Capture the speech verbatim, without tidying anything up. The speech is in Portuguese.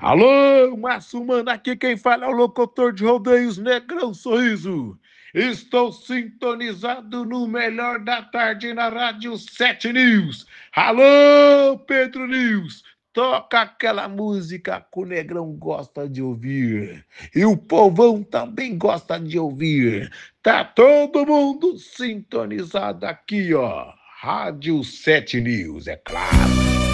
Alô, Márcio Mano, aqui quem fala é o locutor de rodeios Negrão Sorriso. Estou sintonizado no melhor da tarde na Rádio sete News. Alô, Pedro News, toca aquela música que o Negrão gosta de ouvir. E o povão também gosta de ouvir. Tá todo mundo sintonizado aqui, ó. Rádio sete News, é claro.